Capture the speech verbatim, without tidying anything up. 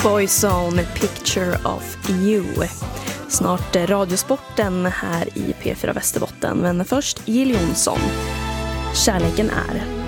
Boyzone, Picture of You. Snart radiosporten här i P fyra Västerbotten, men först Jill Johnson. Kärleken är.